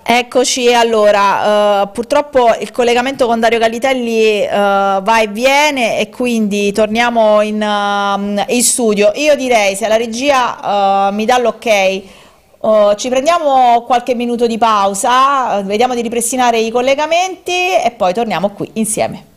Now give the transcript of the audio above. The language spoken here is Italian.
Eccoci, allora, purtroppo il collegamento con Dario Calitelli va e viene e quindi torniamo in studio. Io direi, se la regia mi dà l'ok, ci prendiamo qualche minuto di pausa, vediamo di ripristinare i collegamenti e poi torniamo qui insieme.